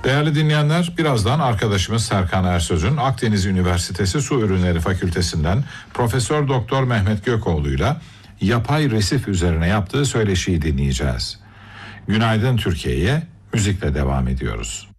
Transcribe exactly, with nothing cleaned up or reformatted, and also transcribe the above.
Değerli dinleyenler, birazdan arkadaşımız Serkan Ersöz'ün Akdeniz Üniversitesi Su Ürünleri Fakültesinden Profesör Doktor Mehmet Gökoğlu'yla yapay resif üzerine yaptığı söyleşiyi dinleyeceğiz. Günaydın Türkiye'ye müzikle devam ediyoruz.